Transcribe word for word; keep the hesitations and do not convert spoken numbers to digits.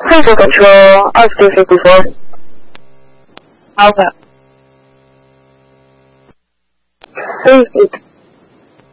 Pressure control, R two fifty-four. Alpha. three eight